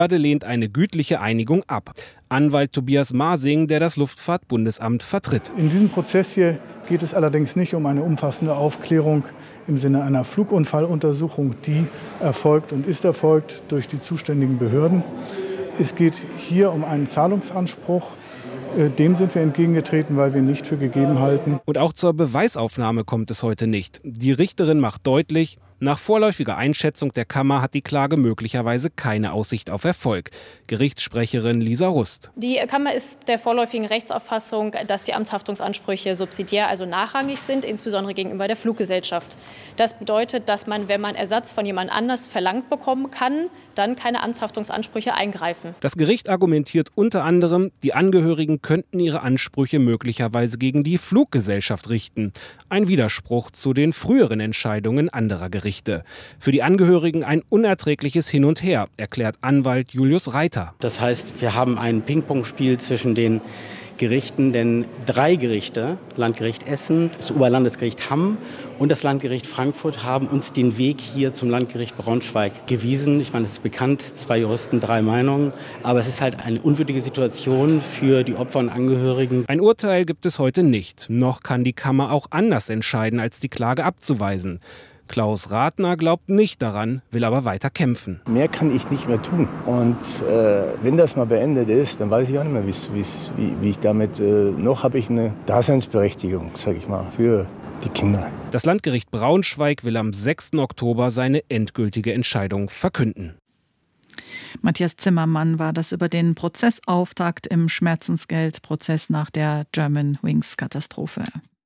lehnt eine gütliche Einigung ab. Anwalt Tobias Masing, der das Luftfahrtbundesamt vertritt. In diesem Prozess hier geht es allerdings nicht um eine umfassende Aufklärung im Sinne einer Flugunfalluntersuchung, die erfolgt und ist erfolgt durch die zuständigen Behörden. Es geht hier um einen Zahlungsanspruch. Dem sind wir entgegengetreten, weil wir nicht für gegeben halten. Und auch zur Beweisaufnahme kommt es heute nicht. Die Richterin macht deutlich, nach vorläufiger Einschätzung der Kammer hat die Klage möglicherweise keine Aussicht auf Erfolg. Gerichtssprecherin Lisa Rust. Die Kammer ist der vorläufigen Rechtsauffassung, dass die Amtshaftungsansprüche subsidiär, also nachrangig sind, insbesondere gegenüber der Fluggesellschaft. Das bedeutet, dass man, wenn man Ersatz von jemand anders verlangt bekommen kann, dann keine Amtshaftungsansprüche eingreifen. Das Gericht argumentiert unter anderem, die Angehörigen könnten ihre Ansprüche möglicherweise gegen die Fluggesellschaft richten. Ein Widerspruch zu den früheren Entscheidungen anderer Gerichte. Für die Angehörigen ein unerträgliches Hin und Her, erklärt Anwalt Julius Reiter. Das heißt, wir haben ein Ping-Pong-Spiel zwischen den Gerichten, denn 3 Gerichte, Landgericht Essen, das Oberlandesgericht Hamm und das Landgericht Frankfurt, haben uns den Weg hier zum Landgericht Braunschweig gewiesen. Ich meine, es ist bekannt, 2 Juristen, 3 Meinungen, aber es ist halt eine unwürdige Situation für die Opfer und Angehörigen. Ein Urteil gibt es heute nicht, noch kann die Kammer auch anders entscheiden, als die Klage abzuweisen. Klaus Ratner glaubt nicht daran, will aber weiter kämpfen. Mehr kann ich nicht mehr tun. Und wenn das mal beendet ist, dann weiß ich auch nicht mehr, wie ich damit, noch habe ich eine Daseinsberechtigung, sage ich mal, für die Kinder. Das Landgericht Braunschweig will am 6. Oktober seine endgültige Entscheidung verkünden. Matthias Zimmermann war das über den Prozessauftakt im Schmerzensgeldprozess nach der Germanwings-Katastrophe.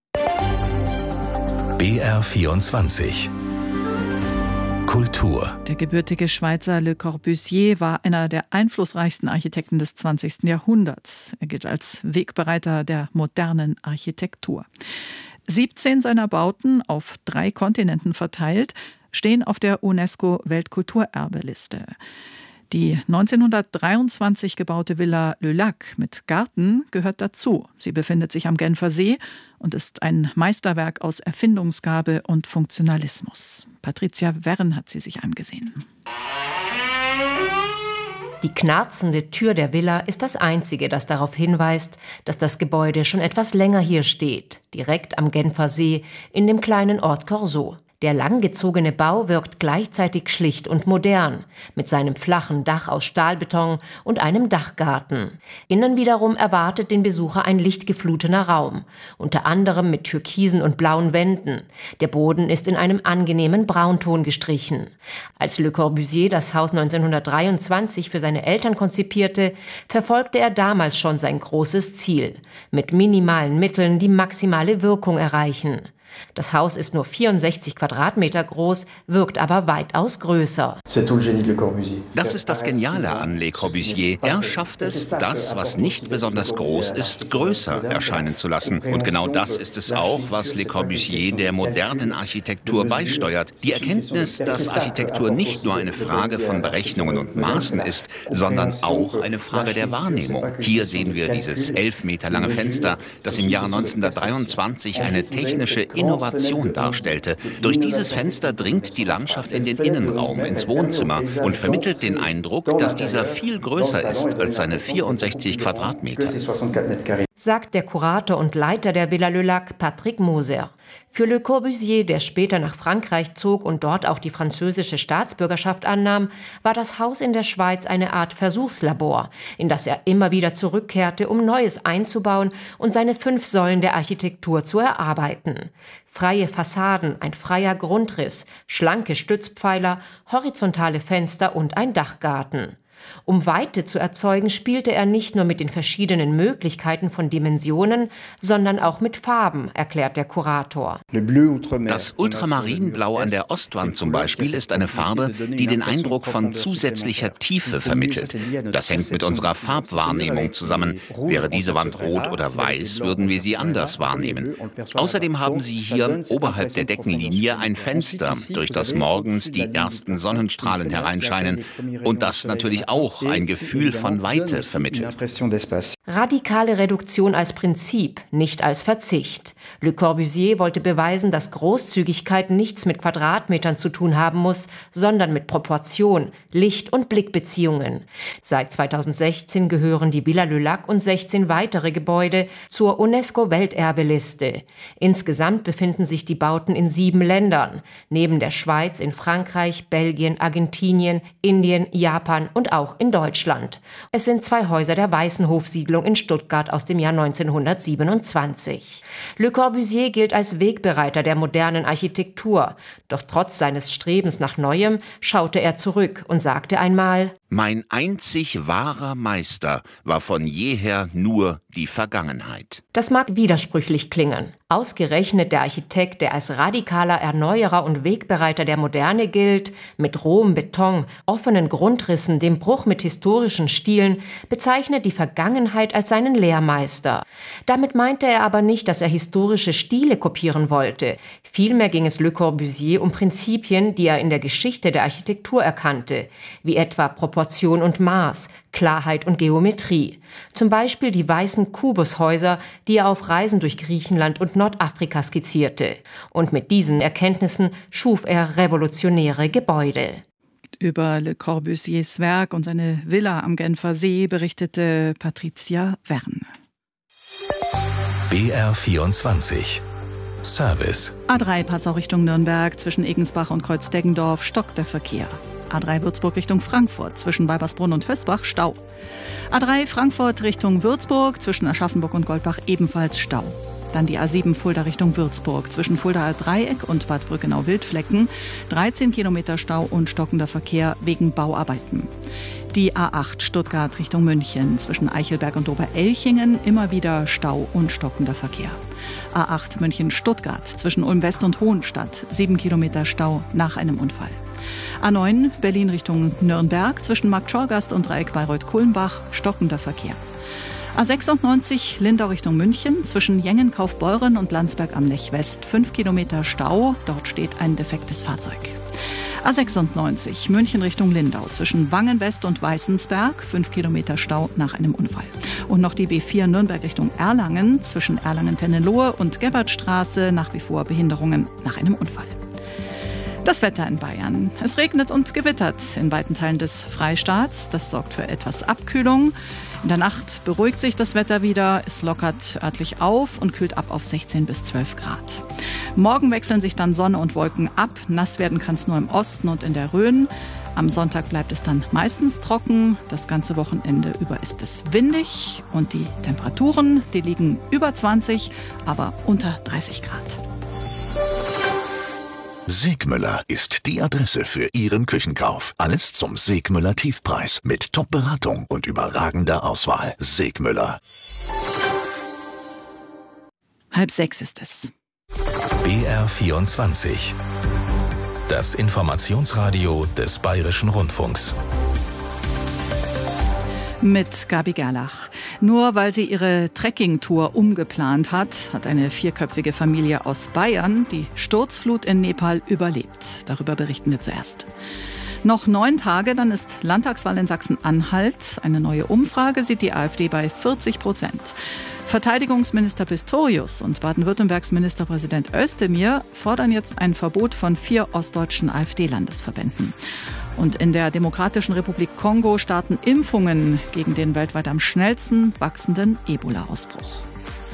BR24 Kultur. Der gebürtige Schweizer Le Corbusier war einer der einflussreichsten Architekten des 20. Jahrhunderts. Er gilt als Wegbereiter der modernen Architektur. 17 seiner Bauten, auf 3 Kontinenten verteilt, stehen auf der UNESCO-Weltkulturerbeliste. Die 1923 gebaute Villa Le Lac mit Garten gehört dazu. Sie befindet sich am Genfer See und ist ein Meisterwerk aus Erfindungsgabe und Funktionalismus. Patricia Wern hat sie sich angesehen. Die knarzende Tür der Villa ist das einzige, das darauf hinweist, dass das Gebäude schon etwas länger hier steht, direkt am Genfer See in dem kleinen Ort Corso. Der langgezogene Bau wirkt gleichzeitig schlicht und modern, mit seinem flachen Dach aus Stahlbeton und einem Dachgarten. Innen wiederum erwartet den Besucher ein lichtgeflutener Raum, unter anderem mit türkisen und blauen Wänden. Der Boden ist in einem angenehmen Braunton gestrichen. Als Le Corbusier das Haus 1923 für seine Eltern konzipierte, verfolgte er damals schon sein großes Ziel: mit minimalen Mitteln die maximale Wirkung erreichen. Das Haus ist nur 64 Quadratmeter groß, wirkt aber weitaus größer. Das ist das Geniale an Le Corbusier. Er schafft es, das, was nicht besonders groß ist, größer erscheinen zu lassen. Und genau das ist es auch, was Le Corbusier der modernen Architektur beisteuert. Die Erkenntnis, dass Architektur nicht nur eine Frage von Berechnungen und Maßen ist, sondern auch eine Frage der Wahrnehmung. Hier sehen wir dieses 11 Meter lange Fenster, das im Jahr 1923 eine technische Innovation darstellte. Durch dieses Fenster dringt die Landschaft in den Innenraum, ins Wohnzimmer und vermittelt den Eindruck, dass dieser viel größer ist als seine 64 Quadratmeter. Sagt der Kurator und Leiter der Villa Le Lac, Patrick Moser. Für Le Corbusier, der später nach Frankreich zog und dort auch die französische Staatsbürgerschaft annahm, war das Haus in der Schweiz eine Art Versuchslabor, in das er immer wieder zurückkehrte, um Neues einzubauen und seine 5 Säulen der Architektur zu erarbeiten. Freie Fassaden, ein freier Grundriss, schlanke Stützpfeiler, horizontale Fenster und ein Dachgarten. Um Weite zu erzeugen, spielte er nicht nur mit den verschiedenen Möglichkeiten von Dimensionen, sondern auch mit Farben, erklärt der Kurator. Das Ultramarinblau an der Ostwand zum Beispiel ist eine Farbe, die den Eindruck von zusätzlicher Tiefe vermittelt. Das hängt mit unserer Farbwahrnehmung zusammen. Wäre diese Wand rot oder weiß, würden wir sie anders wahrnehmen. Außerdem haben Sie hier oberhalb der Deckenlinie ein Fenster, durch das morgens die ersten Sonnenstrahlen hereinscheinen und das natürlich die auch ein Gefühl von Weite vermittelt. Radikale Reduktion als Prinzip, nicht als Verzicht. Le Corbusier wollte beweisen, dass Großzügigkeit nichts mit Quadratmetern zu tun haben muss, sondern mit Proportion, Licht- und Blickbeziehungen. Seit 2016 gehören die Villa Le Lac und 16 weitere Gebäude zur UNESCO-Welterbeliste. Insgesamt befinden sich die Bauten in 7 Ländern, neben der Schweiz in Frankreich, Belgien, Argentinien, Indien, Japan und auch in Deutschland. Es sind 2 Häuser der Weißenhof-Siedlung in Stuttgart aus dem Jahr 1927. Le Corbusier gilt als Wegbereiter der modernen Architektur. Doch trotz seines Strebens nach Neuem schaute er zurück und sagte einmal: Mein einzig wahrer Meister war von jeher nur die Vergangenheit. Das mag widersprüchlich klingen. Ausgerechnet der Architekt, der als radikaler Erneuerer und Wegbereiter der Moderne gilt, mit rohem Beton, offenen Grundrissen, dem Bruch mit historischen Stilen, bezeichnet die Vergangenheit als seinen Lehrmeister. Damit meinte er aber nicht, dass er historische Stile kopieren wollte. Vielmehr ging es Le Corbusier um Prinzipien, die er in der Geschichte der Architektur erkannte, wie etwa Proportion und Maß, Klarheit und Geometrie. Zum Beispiel die weißen Kubushäuser, die er auf Reisen durch Griechenland und Nordafrika skizzierte. Und mit diesen Erkenntnissen schuf er revolutionäre Gebäude. Über Le Corbusiers Werk und seine Villa am Genfer See berichtete Patricia Wern. BR24 Service. A3 Passau Richtung Nürnberg, zwischen Egensbach und Kreuz-Deggendorf stockt der Verkehr. A3 Würzburg Richtung Frankfurt, zwischen Weibersbrunn und Hösbach Stau. A3 Frankfurt Richtung Würzburg, zwischen Aschaffenburg und Goldbach ebenfalls Stau. Dann die A7 Fulda Richtung Würzburg, zwischen Fuldaer Dreieck und Bad Brückenau-Wildflecken 13 Kilometer Stau und stockender Verkehr wegen Bauarbeiten. Die A8 Stuttgart Richtung München, zwischen Eichelberg und Oberelchingen immer wieder Stau und stockender Verkehr. A8 München-Stuttgart, zwischen Ulm-West und Hohenstadt 7 Kilometer Stau nach einem Unfall. A9 Berlin Richtung Nürnberg, zwischen Marktschorgast und Dreieck Bayreuth-Kulmbach stockender Verkehr. A96 Lindau Richtung München, zwischen Jengen, Kaufbeuren und Landsberg am Lech West 5 Kilometer Stau, dort steht ein defektes Fahrzeug. A96 München Richtung Lindau, zwischen Wangen West und Weißensberg 5 Kilometer Stau nach einem Unfall. Und noch die B4 Nürnberg Richtung Erlangen, zwischen Erlangen-Tennelohe und Gebhardstraße nach wie vor Behinderungen nach einem Unfall. Das Wetter in Bayern. Es regnet und gewittert in weiten Teilen des Freistaats. Das sorgt für etwas Abkühlung. In der Nacht beruhigt sich das Wetter wieder. Es lockert örtlich auf und kühlt ab auf 16 bis 12 Grad. Morgen wechseln sich dann Sonne und Wolken ab. Nass werden kann es nur im Osten und in der Rhön. Am Sonntag bleibt es dann meistens trocken. Das ganze Wochenende über ist es windig. Und die Temperaturen, die liegen über 20, aber unter 30 Grad. Segmüller ist die Adresse für Ihren Küchenkauf. Alles zum Segmüller Tiefpreis mit Top-Beratung und überragender Auswahl. Segmüller. 5:30 ist es. BR24. Das Informationsradio des Bayerischen Rundfunks. Mit Gabi Gerlach. Nur weil sie ihre Trekkingtour umgeplant hat, hat eine 4-köpfige Familie aus Bayern die Sturzflut in Nepal überlebt. Darüber berichten wir zuerst. Noch 9 Tage, dann ist Landtagswahl in Sachsen-Anhalt. Eine neue Umfrage sieht die AfD bei 40%. Verteidigungsminister Pistorius und Baden-Württembergs Ministerpräsident Özdemir fordern jetzt ein Verbot von 4 ostdeutschen AfD-Landesverbänden. Und in der Demokratischen Republik Kongo starten Impfungen gegen den weltweit am schnellsten wachsenden Ebola-Ausbruch.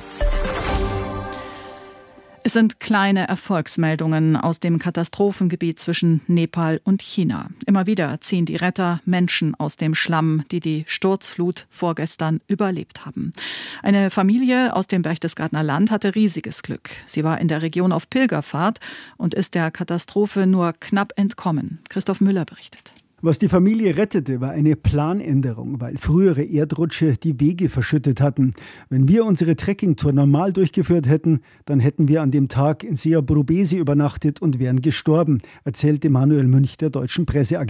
Es sind kleine Erfolgsmeldungen aus dem Katastrophengebiet zwischen Nepal und China. Immer wieder ziehen die Retter Menschen aus dem Schlamm, die die Sturzflut vorgestern überlebt haben. Eine Familie aus dem Berchtesgadener Land hatte riesiges Glück. Sie war in der Region auf Pilgerfahrt und ist der Katastrophe nur knapp entkommen. Christoph Müller berichtet. Was die Familie rettete, war eine Planänderung, weil frühere Erdrutsche die Wege verschüttet hatten. Wenn wir unsere Trekkingtour normal durchgeführt hätten, dann hätten wir an dem Tag in Seabrobesi übernachtet und wären gestorben, erzählte Manuel Münch der deutschen Presseagentur.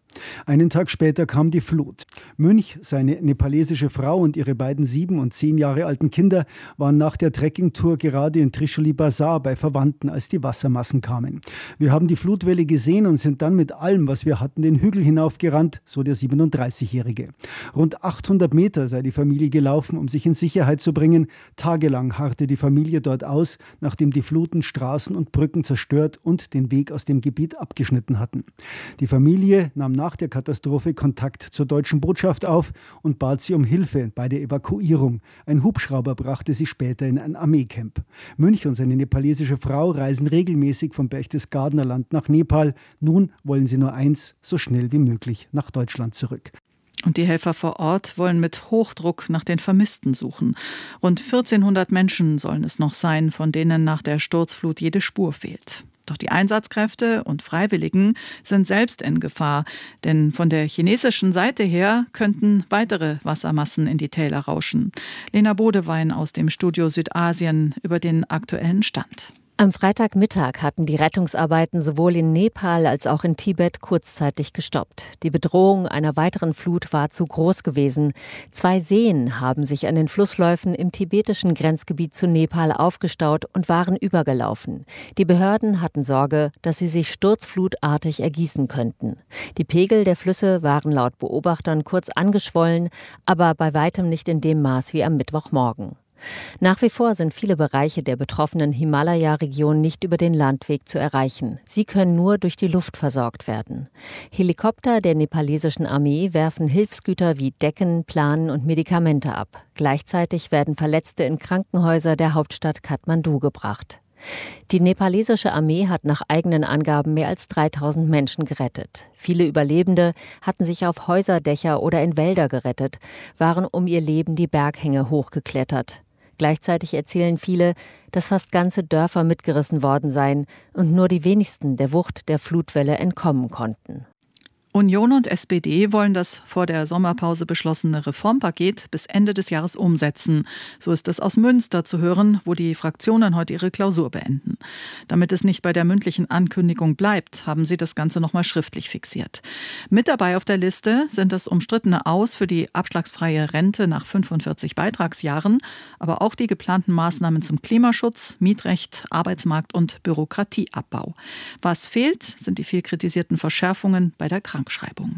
Einen Tag später kam die Flut. Münch, seine nepalesische Frau und ihre beiden 7 und 10 Jahre alten Kinder waren nach der Trekkingtour gerade in Trishuli Bazar bei Verwandten, als die Wassermassen kamen. Wir haben die Flutwelle gesehen und sind dann mit allem, was wir hatten, den Hügel hinaufgerannt, so der 37-Jährige. Rund 800 Meter sei die Familie gelaufen, um sich in Sicherheit zu bringen. Tagelang harrte die Familie dort aus, nachdem die Fluten Straßen und Brücken zerstört und den Weg aus dem Gebiet abgeschnitten hatten. Die Familie nahm nach der Katastrophe Kontakt zur deutschen Botschaft auf und bat sie um Hilfe bei der Evakuierung. Ein Hubschrauber brachte sie später in ein Armeecamp. Münch und seine nepalesische Frau reisen regelmäßig vom Berchtesgadener Land nach Nepal. Nun wollen sie nur eins, so schnell wie möglich nach Deutschland zurück. Und die Helfer vor Ort wollen mit Hochdruck nach den Vermissten suchen. Rund 1400 Menschen sollen es noch sein, von denen nach der Sturzflut jede Spur fehlt. Doch die Einsatzkräfte und Freiwilligen sind selbst in Gefahr, denn von der chinesischen Seite her könnten weitere Wassermassen in die Täler rauschen. Lena Bodewein aus dem Studio Südasien über den aktuellen Stand. Am Freitagmittag hatten die Rettungsarbeiten sowohl in Nepal als auch in Tibet kurzzeitig gestoppt. Die Bedrohung einer weiteren Flut war zu groß gewesen. 2 Seen haben sich an den Flussläufen im tibetischen Grenzgebiet zu Nepal aufgestaut und waren übergelaufen. Die Behörden hatten Sorge, dass sie sich sturzflutartig ergießen könnten. Die Pegel der Flüsse waren laut Beobachtern kurz angeschwollen, aber bei weitem nicht in dem Maß wie am Mittwochmorgen. Nach wie vor sind viele Bereiche der betroffenen Himalaya-Region nicht über den Landweg zu erreichen. Sie können nur durch die Luft versorgt werden. Helikopter der nepalesischen Armee werfen Hilfsgüter wie Decken, Planen und Medikamente ab. Gleichzeitig werden Verletzte in Krankenhäuser der Hauptstadt Kathmandu gebracht. Die nepalesische Armee hat nach eigenen Angaben mehr als 3000 Menschen gerettet. Viele Überlebende hatten sich auf Häuserdächer oder in Wälder gerettet, waren um ihr Leben die Berghänge hochgeklettert. Gleichzeitig erzählen viele, dass fast ganze Dörfer mitgerissen worden seien und nur die wenigsten der Wucht der Flutwelle entkommen konnten. Union und SPD wollen das vor der Sommerpause beschlossene Reformpaket bis Ende des Jahres umsetzen. So ist es aus Münster zu hören, wo die Fraktionen heute ihre Klausur beenden. Damit es nicht bei der mündlichen Ankündigung bleibt, haben sie das Ganze nochmal schriftlich fixiert. Mit dabei auf der Liste sind das umstrittene Aus für die abschlagsfreie Rente nach 45 Beitragsjahren, aber auch die geplanten Maßnahmen zum Klimaschutz, Mietrecht, Arbeitsmarkt und Bürokratieabbau. Was fehlt, sind die viel kritisierten Verschärfungen bei der Krankschreibung.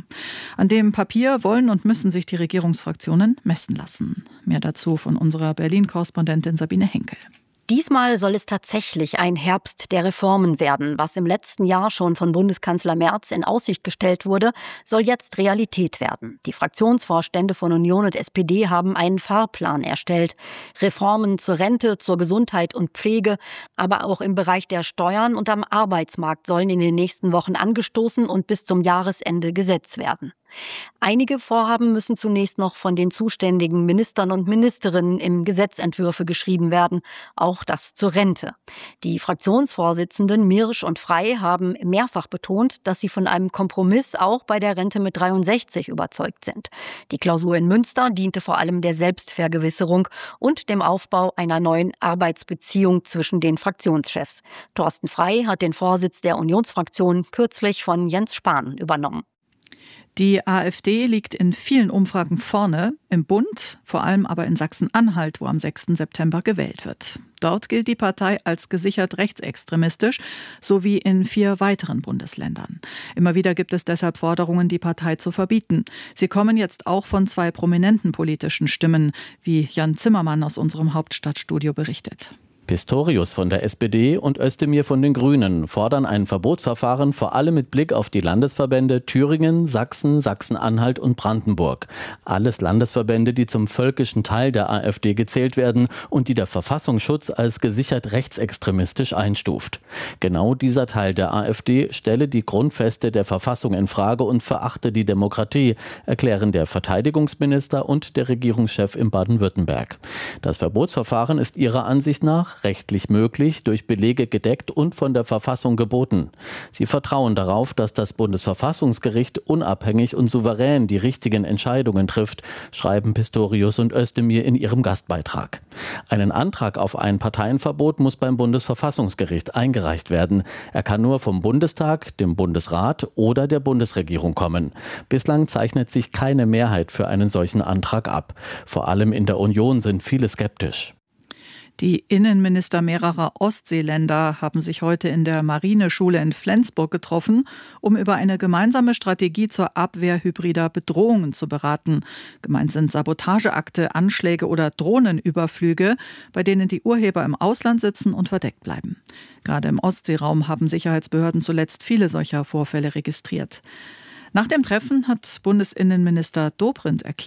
An dem Papier wollen und müssen sich die Regierungsfraktionen messen lassen. Mehr dazu von unserer Berlin-Korrespondentin Sabine Henkel. Diesmal soll es tatsächlich ein Herbst der Reformen werden. Was im letzten Jahr schon von Bundeskanzler Merz in Aussicht gestellt wurde, soll jetzt Realität werden. Die Fraktionsvorstände von Union und SPD haben einen Fahrplan erstellt. Reformen zur Rente, zur Gesundheit und Pflege, aber auch im Bereich der Steuern und am Arbeitsmarkt sollen in den nächsten Wochen angestoßen und bis zum Jahresende Gesetz werden. Einige Vorhaben müssen zunächst noch von den zuständigen Ministern und Ministerinnen im Gesetzentwürfe geschrieben werden, auch das zur Rente. Die Fraktionsvorsitzenden Mirsch und Frey haben mehrfach betont, dass sie von einem Kompromiss auch bei der Rente mit 63 überzeugt sind. Die Klausur in Münster diente vor allem der Selbstvergewisserung und dem Aufbau einer neuen Arbeitsbeziehung zwischen den Fraktionschefs. Thorsten Frey hat den Vorsitz der Unionsfraktion kürzlich von Jens Spahn übernommen. Die AfD liegt in vielen Umfragen vorne, im Bund, vor allem aber in Sachsen-Anhalt, wo am 6. September gewählt wird. Dort gilt die Partei als gesichert rechtsextremistisch, sowie in 4 weiteren Bundesländern. Immer wieder gibt es deshalb Forderungen, die Partei zu verbieten. Sie kommen jetzt auch von 2 prominenten politischen Stimmen, wie Jan Zimmermann aus unserem Hauptstadtstudio berichtet. Pistorius von der SPD und Özdemir von den Grünen fordern ein Verbotsverfahren vor allem mit Blick auf die Landesverbände Thüringen, Sachsen, Sachsen-Anhalt und Brandenburg. Alles Landesverbände, die zum völkischen Teil der AfD gezählt werden und die der Verfassungsschutz als gesichert rechtsextremistisch einstuft. Genau dieser Teil der AfD stelle die Grundfeste der Verfassung in Frage und verachte die Demokratie, erklären der Verteidigungsminister und der Regierungschef in Baden-Württemberg. Das Verbotsverfahren ist ihrer Ansicht nach rechtlich möglich, durch Belege gedeckt und von der Verfassung geboten. Sie vertrauen darauf, dass das Bundesverfassungsgericht unabhängig und souverän die richtigen Entscheidungen trifft, schreiben Pistorius und Özdemir in ihrem Gastbeitrag. Einen Antrag auf ein Parteienverbot muss beim Bundesverfassungsgericht eingereicht werden. Er kann nur vom Bundestag, dem Bundesrat oder der Bundesregierung kommen. Bislang zeichnet sich keine Mehrheit für einen solchen Antrag ab. Vor allem in der Union sind viele skeptisch. Die Innenminister mehrerer Ostseeländer haben sich heute in der Marineschule in Flensburg getroffen, um über eine gemeinsame Strategie zur Abwehr hybrider Bedrohungen zu beraten. Gemeint sind Sabotageakte, Anschläge oder Drohnenüberflüge, bei denen die Urheber im Ausland sitzen und verdeckt bleiben. Gerade im Ostseeraum haben Sicherheitsbehörden zuletzt viele solcher Vorfälle registriert. Nach dem Treffen hat Bundesinnenminister Dobrindt erklärt,